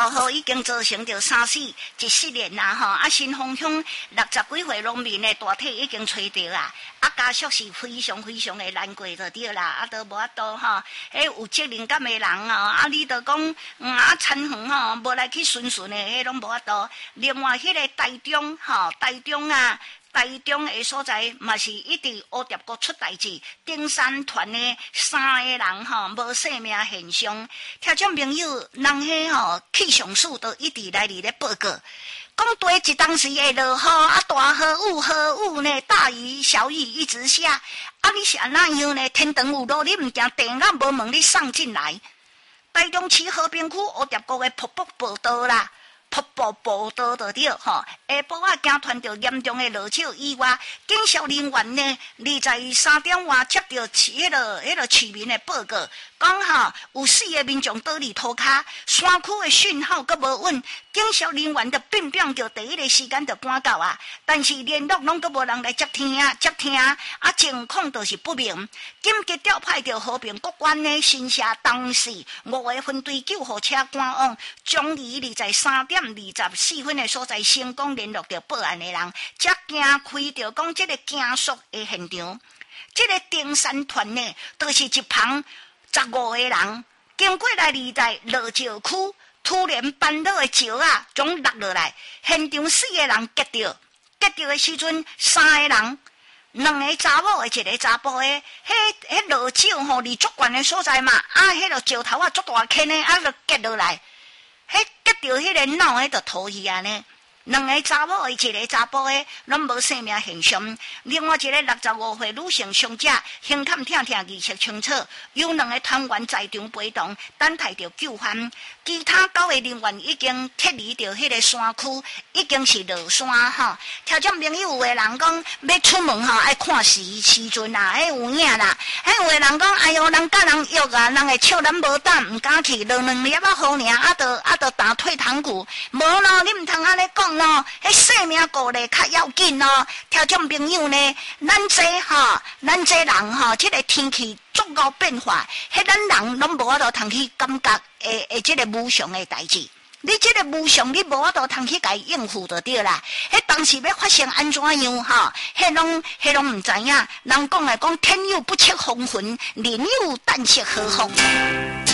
号已经造成着3死1失联啦吼，啊新丰乡60几岁农民的大体已经找着啊，啊家属是非常非常的难过就对啦，啊都无法度吼，有责任感的人哦，啊你着讲参园吼，无来去顺的，拢无法度。另外迄个台中吼，台中的所在嘛是一直乌蝶国出代志，登山团的3个人吼无性命现象，听众朋友，人迄吼气象署都一直来咧报告，讲对一当时的落雨啊，大雨呢，大雨小雨一直下，啊你是安那样呢？天长有路，你唔惊电啊无问你送进来。台中市和平区乌蝶国的瀑布步道啦。瀑布步道就对吼，下晡啊，惊传着严重的落石以外，警消人员呢，23点外接到迄个市民的报告，讲吼有4个民众倒伫涂骹，山区的讯号阁无稳，警消人员就并着第一个时间就赶到啊，但是联络拢阁无人来接听，啊情况就是不明。紧急调派着和平国关的新社当时5个分队救护车赶往，将于23点24分的所在成功联络着报案的人，才行开着讲这个惊悚的现场。这个登山团呢，就是一旁15个人，经过来在落石区，突然翻落的石啊，总落落来，现场4个人结着的时阵，3个人。2个查某的，1个查甫的，迄落石吼，离足悬的所在嘛，啊，迄落石头啊，足大坑的，啊，就结落来，结着迄个脑的就脱去啊呢。2个查某的，1个查甫的，拢无生命现象。另外一个65岁女性伤者，胸坎疼疼，意识清楚，有2个团员在场陪同，等待着救援。其他9个人员已经脱离着迄个山区，已经是落山吼。听众朋友有的人讲要出门吼，爱看时阵啦，有影啦。有的人讲，哎哟，人甲人约啊，人会笑咱无胆，唔敢去，落2粒仔雨尔，啊，就打退堂鼓。无咯，你唔通安尼讲咯，迄性命顾咧较要紧咯。听众朋友呢，咱这人吼，这个天气足够变化，迄咱人拢无法度通去感觉。这个无常的代志，你这个无常，你无法度通去甲伊应付就对啦。迄当时要发生安怎样哈？迄拢唔知影。人讲来讲，天有不测风云，人有旦夕何福。